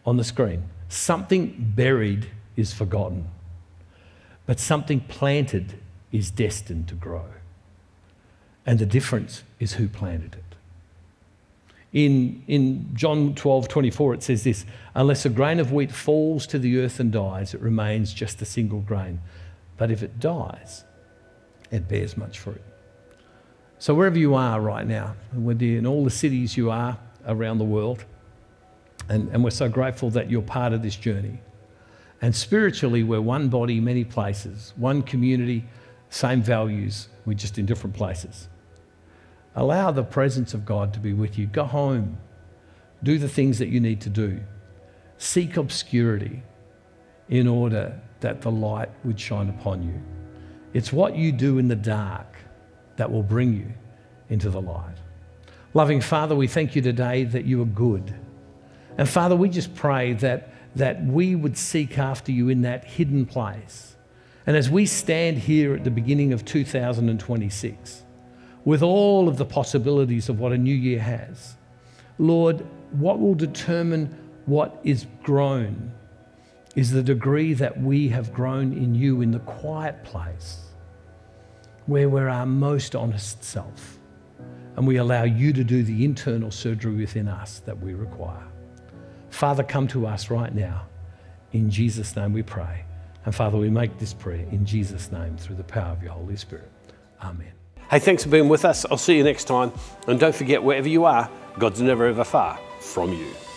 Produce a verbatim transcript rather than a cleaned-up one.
on the screen. Something buried is forgotten, but something planted is destined to grow. And the difference is who planted it. In, in John twelve twenty-four, it says this, unless a grain of wheat falls to the earth and dies, it remains just a single grain. But if it dies, it bears much fruit. So wherever you are right now, whether in all the cities you are around the world, and, and we're so grateful that you're part of this journey. And spiritually, we're one body, many places, one community, same values, we're just in different places. Allow the presence of God to be with you. Go home. Do the things that you need to do. Seek obscurity in order that the light would shine upon you. It's what you do in the dark that will bring you into the light. Loving Father, we thank you today that you are good. And Father, we just pray that, that we would seek after you in that hidden place. And as we stand here at the beginning of two thousand twenty-six, with all of the possibilities of what a new year has, Lord, what will determine what is grown is the degree that we have grown in you in the quiet place where we're our most honest self and we allow you to do the internal surgery within us that we require. Father, come to us right now. In Jesus' name we pray. And Father, we make this prayer in Jesus' name through the power of your Holy Spirit. Amen. Hey, thanks for being with us. I'll see you next time. And don't forget, wherever you are, God's never ever far from you.